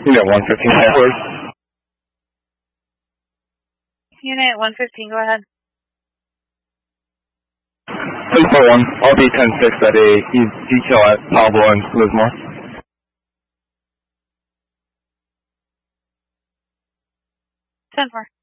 Unit 115, please. Unit 115, go ahead. 341, RB 10-6 at a detail at Pablo and Lismore. 10-4.